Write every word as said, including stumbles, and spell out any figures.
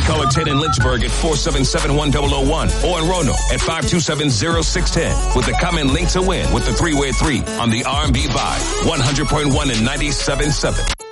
Caller ten in Lynchburg at four seven seven, one zero zero one or in Roanoke at five two seven, zero six one zero with the comment link to win with the three-way three on the R and B Vibe one hundred point one and ninety-seven point seven.